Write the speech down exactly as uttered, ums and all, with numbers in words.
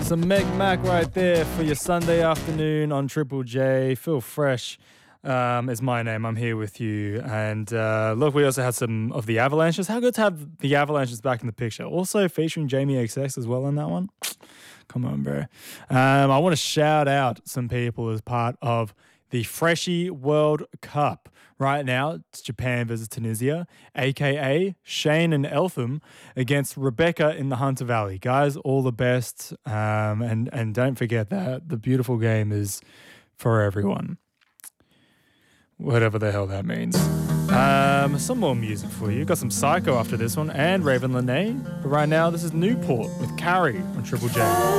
Some Meg Mac right there for your Sunday afternoon on Triple J. Feel fresh um, is my name. I'm here with you. And uh, look, we also had some of the Avalanches. How good to have the Avalanches back in the picture. Also featuring Jamie X X as well on that one. Come on, bro. Um, I want to shout out some people as part of the Freshie World Cup. Right now, it's Japan versus Tunisia, a k a. Shane and Eltham against Rebecca in the Hunter Valley. Guys, all the best. Um, and, and don't forget that the beautiful game is for everyone. Whatever the hell that means. Um, some more music for you. Got some Psycho after this one and Raven Lene. But right now, this is Newport with Carrie on Triple J.